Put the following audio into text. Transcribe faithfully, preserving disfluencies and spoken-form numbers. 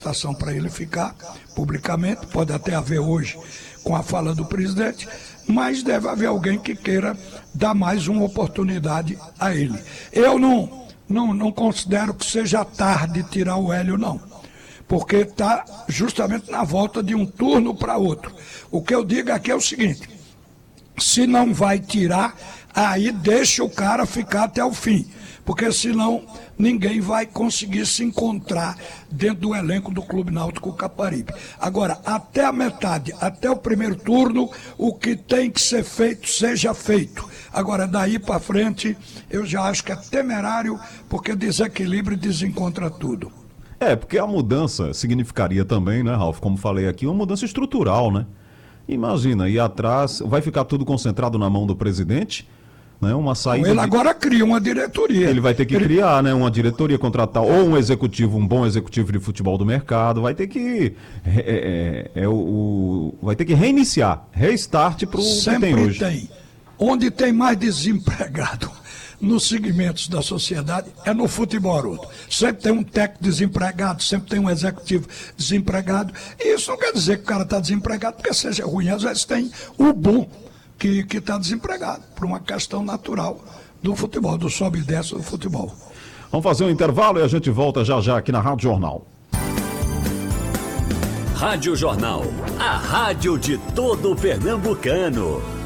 para ele ficar publicamente, pode até haver hoje com a fala do presidente, mas deve haver alguém que queira dar mais uma oportunidade a ele. Eu não, não, não considero que seja tarde tirar o Hélio, não, porque está justamente na volta de um turno para outro. O que eu digo aqui é o seguinte: se não vai tirar, aí deixa o cara ficar até o fim, porque senão ninguém vai conseguir se encontrar dentro do elenco do Clube Náutico Caparibe. Agora, até a metade, até o primeiro turno, o que tem que ser feito, seja feito. Agora, daí para frente, eu já acho que é temerário, porque desequilíbrio desencontra tudo. É, porque a mudança significaria também, né, Ralf, como falei aqui, uma mudança estrutural, né? Imagina, ir atrás, vai ficar tudo concentrado na mão do presidente, né? Uma saída. Ele agora cria uma diretoria. Ele vai ter que Ele... criar, né? Uma diretoria, contratar ou um executivo, um bom executivo de futebol do mercado, vai ter que é, é, é, o, vai ter que reiniciar, restart para o que tem hoje. Tem. Onde tem mais desempregado nos segmentos da sociedade é no futebol, Haroldo. Sempre tem um técnico desempregado, sempre tem um executivo desempregado. E isso não quer dizer que o cara está desempregado porque seja ruim. Às vezes tem o bom que está desempregado, por uma questão natural do futebol, do sobe e desce do futebol. Vamos fazer um intervalo e a gente volta já já aqui na Rádio Jornal. Rádio Jornal, a rádio de todo pernambucano.